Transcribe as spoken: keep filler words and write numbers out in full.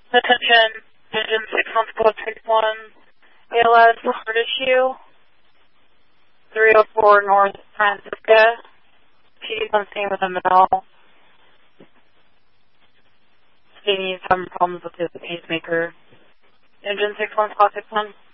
Attention, engine six one squad six one, A L S heart issue, three oh four North Francisca. She's on scene with a Manal. Stating he's having problems with his pacemaker. Engine six one squad six one.